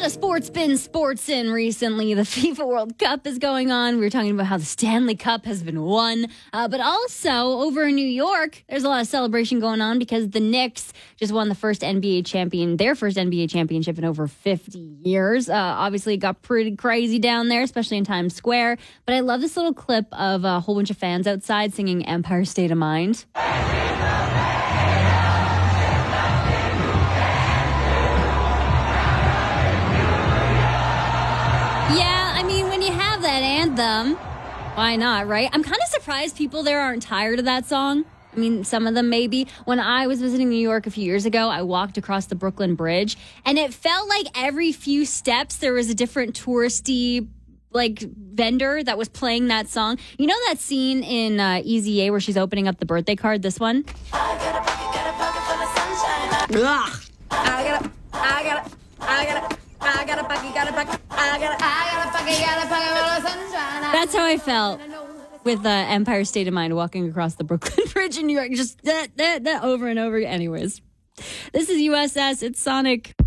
of sports been sportsin' recently. The FIFA World Cup is going on. We were talking about how the Stanley Cup has been won. But also, over in New York, there's a lot of celebration going on because the Knicks just won their first NBA championship in over 50 years. Obviously, it got pretty crazy down there, especially in Times Square. But I love this little clip of a whole bunch of fans outside singing Empire State of Mind. Them. Why not, right? I'm kind of surprised people there aren't tired of that song. I mean, some of them maybe. When I was visiting New York a few years ago, I walked across the Brooklyn Bridge, and it felt like every few steps there was a different touristy vendor that was playing that song. You know that scene in Easy A where she's opening up the birthday card? This one? I got a pocket full of sunshine. That's how I felt with Empire State of Mind walking across the Brooklyn Bridge in New York. Just that over and over. Anyways, this is USS. It's Sonic.